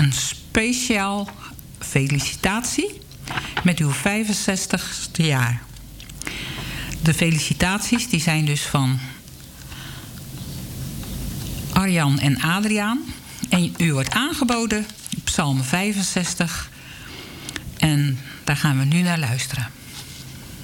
een speciaal felicitatie met uw 65ste jaar. De felicitaties die zijn dus van Arjan en Adriaan. En u wordt aangeboden, Psalm 65. En daar gaan we nu naar luisteren.